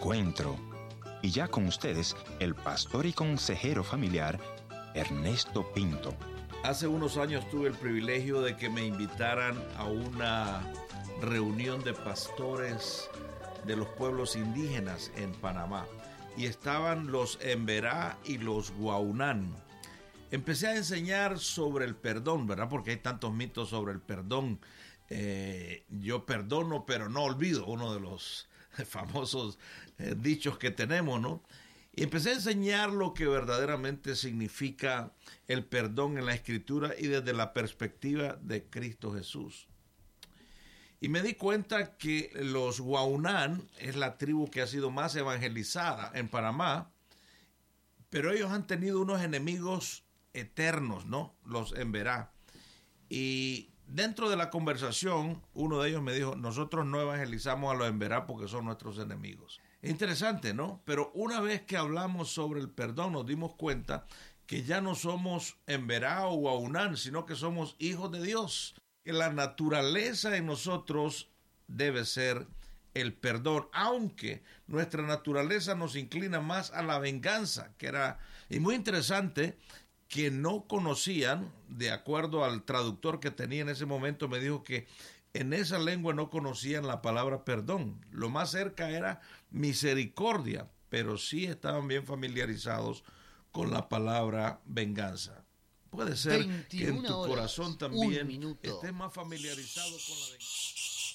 Encuentro. Y ya con ustedes, el pastor y consejero familiar, Ernesto Pinto. Hace unos años tuve el privilegio de que me invitaran a una reunión de pastores de los pueblos indígenas en Panamá. Y estaban los Emberá y los Guaunán. Empecé a enseñar sobre el perdón, ¿verdad? Porque hay tantos mitos sobre el perdón. Yo perdono, pero no olvido, uno de los famosos dichos que tenemos, ¿no? Y empecé a enseñar lo que verdaderamente significa el perdón en la Escritura y desde la perspectiva de Cristo Jesús. Y me di cuenta que los Guaunán es la tribu que ha sido más evangelizada en Panamá, pero ellos han tenido unos enemigos eternos, ¿no? Los Emberá. Y dentro de la conversación, uno de ellos me dijo, nosotros no evangelizamos a los Emberá porque son nuestros enemigos. Interesante, ¿no? Pero una vez que hablamos sobre el perdón, nos dimos cuenta que ya no somos Emberá o Guaunán, sino que somos hijos de Dios. Que la naturaleza en nosotros debe ser el perdón, aunque nuestra naturaleza nos inclina más a la venganza, que era, y muy interesante, que no conocían, de acuerdo al traductor que tenía en ese momento, me dijo que en esa lengua no conocían la palabra perdón. Lo más cerca era misericordia, pero sí estaban bien familiarizados con la palabra venganza. Puede ser que en tu corazón también estés más familiarizado con la venganza.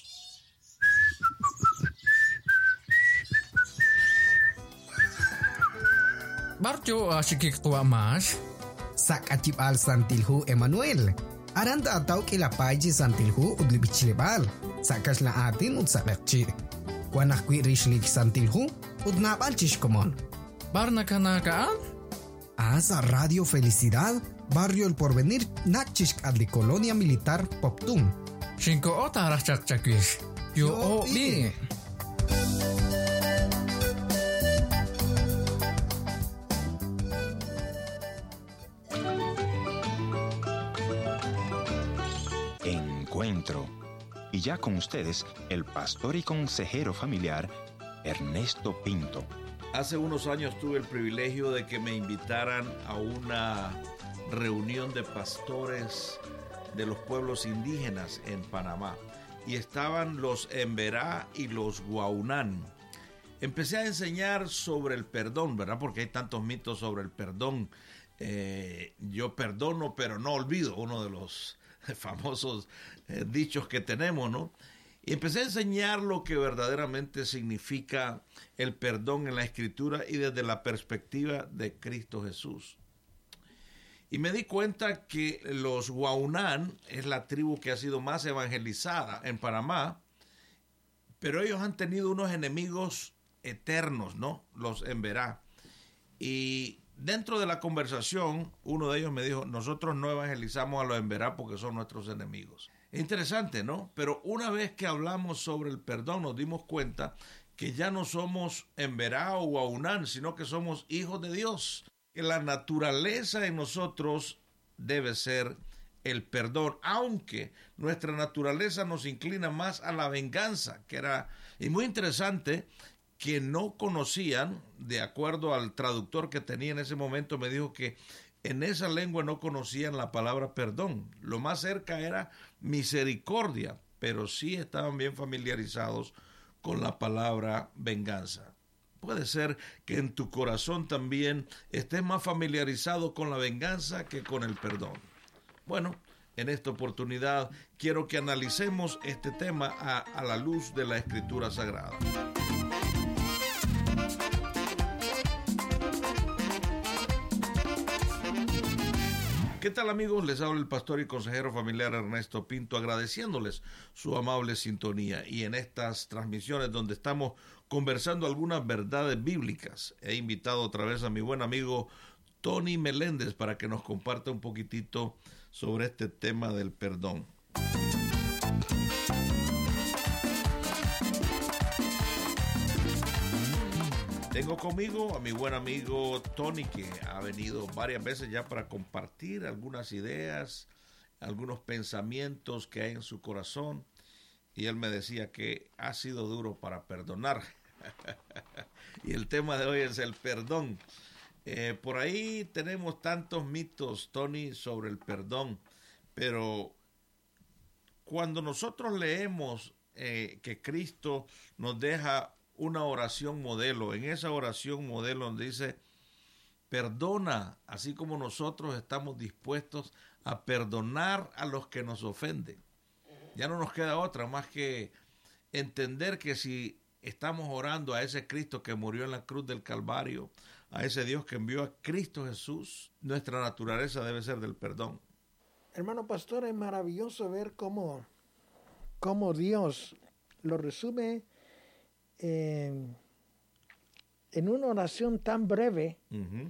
Barjo asyik tua mas. Sak acip al santilhu Emmanuel. Aranda atau kila paji santilhu udli bichilebal. Sakas la atin ud sakakci. Kuanah kui rishlik santilhu ud nabalchish komon. Barna kanakaan? Asa Radio Felicidad, Barrio El Porvenir, Nakchishk adli Colonia Militar Poptum. Shinko ota rachak chakwish. Yo o bi. Encuentro. Y ya con ustedes, el pastor y consejero familiar, Ernesto Pinto. Hace unos años tuve el privilegio de que me invitaran a una reunión de pastores de los pueblos indígenas en Panamá. Y estaban los Emberá y los Guaunán. Empecé a enseñar sobre el perdón, ¿verdad? Porque hay tantos mitos sobre el perdón. Yo perdono, pero no olvido, uno de los famosos dichos que tenemos, ¿no? Y empecé a enseñar lo que verdaderamente significa el perdón en la Escritura y desde la perspectiva de Cristo Jesús. Y me di cuenta que los Guaunán es la tribu que ha sido más evangelizada en Panamá, pero ellos han tenido unos enemigos eternos, ¿no? Los Emberá. Y dentro de la conversación, uno de ellos me dijo, nosotros no evangelizamos a los Emberá porque son nuestros enemigos. Interesante, ¿no? Pero una vez que hablamos sobre el perdón, nos dimos cuenta que ya no somos Emberá o Guaunán, sino que somos hijos de Dios. Que la naturaleza en nosotros debe ser el perdón, aunque nuestra naturaleza nos inclina más a la venganza, que era, y muy interesante, que no conocían, de acuerdo al traductor que tenía en ese momento, me dijo que en esa lengua no conocían la palabra perdón. Lo más cerca era misericordia, pero sí estaban bien familiarizados con la palabra venganza. Puede ser que en tu corazón también estés más familiarizado con la venganza que con el perdón. Bueno, en esta oportunidad quiero que analicemos este tema a la luz de la Escritura Sagrada. ¿Qué tal, amigos? Les habla el pastor y consejero familiar Ernesto Pinto, agradeciéndoles su amable sintonía. Y en estas transmisiones donde estamos conversando algunas verdades bíblicas, he invitado otra vez a mi buen amigo Tony Meléndez para que nos comparta un poquitito sobre este tema del perdón. Tengo conmigo a mi buen amigo Tony, que ha venido varias veces ya para compartir algunas ideas, algunos pensamientos que hay en su corazón. Y él me decía que ha sido duro para perdonar. Y el tema de hoy es el perdón. Por ahí tenemos tantos mitos, Tony, sobre el perdón, pero cuando nosotros leemos que Cristo nos deja una oración modelo, en esa oración modelo donde dice, perdona, así como nosotros estamos dispuestos a perdonar a los que nos ofenden. Ya no nos queda otra más que entender que si estamos orando a ese Cristo que murió en la cruz del Calvario, a ese Dios que envió a Cristo Jesús, nuestra naturaleza debe ser del perdón. Hermano pastor, es maravilloso ver cómo Dios lo resume en una oración tan breve. Uh-huh.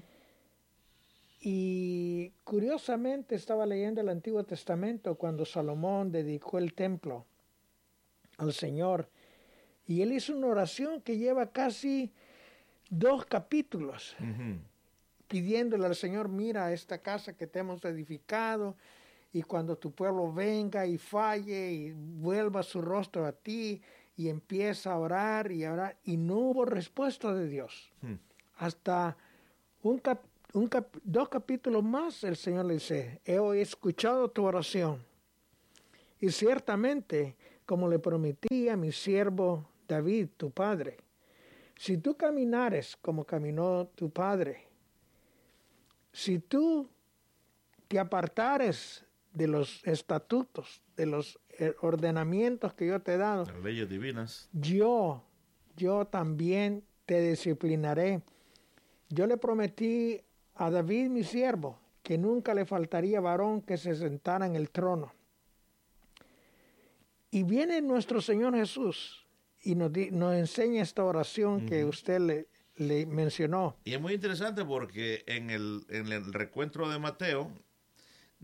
Y curiosamente estaba leyendo el Antiguo Testamento cuando Salomón dedicó el templo al Señor. Y él hizo una oración que lleva casi 2 capítulos, Uh-huh. pidiéndole al Señor, mira esta casa que te hemos edificado, y cuando tu pueblo venga y falle y vuelva su rostro a ti y empieza a orar, y no hubo respuesta de Dios. Uh-huh. Hasta 2 capítulos más el Señor le dice, he escuchado tu oración, y ciertamente, como le prometí a mi siervo David, tu padre, si tú caminares como caminó tu padre, si tú te apartares de los estatutos, de los ordenamientos que yo te he dado, Las leyes divinas. yo también te disciplinaré. Yo le prometí a David, mi siervo, que nunca le faltaría varón que se sentara en el trono. Y viene nuestro Señor Jesús y nos enseña esta oración Uh-huh. que usted le mencionó. Y es muy interesante porque en el recuento de Mateo,